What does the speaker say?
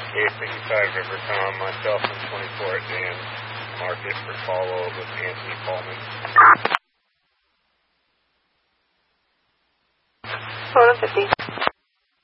855 Rivercom, myself and 24 at Dan. Market for follow with Anthony Paulman. Photo 50.